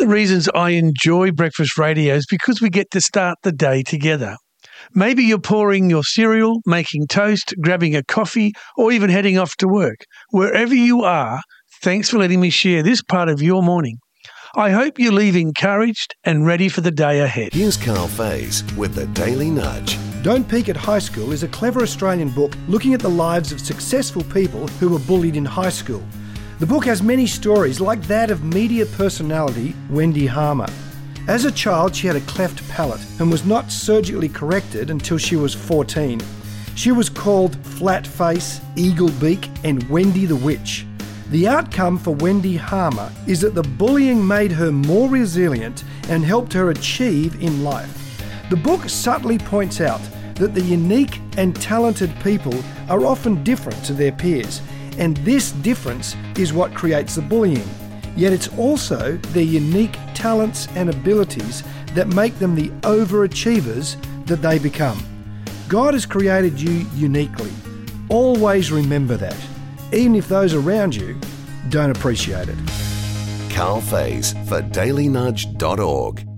the reasons I enjoy breakfast radio is because we get to start the day together. Maybe you're pouring your cereal, making toast, grabbing a coffee, or even heading off to work. Wherever you are, thanks for letting me share this part of your morning. I hope you leave encouraged and ready for the day ahead. Here's Carl Faze with the Daily Nudge. Don't Peak at High School is a clever Australian book looking at the lives of successful people who were bullied in high school. The book has many stories like that of media personality Wendy Harmer. As a child, she had a cleft palate and was not surgically corrected until she was 14. She was called Flat Face, Eagle Beak and Wendy the Witch. The outcome for Wendy Harmer is that the bullying made her more resilient and helped her achieve in life. The book subtly points out that the unique and talented people are often different to their peers, and this difference is what creates the bullying. Yet it's also their unique talents and abilities that make them the overachievers that they become. God has created you uniquely. Always remember that, even if those around you don't appreciate it. Carl Faze for dailynudge.org.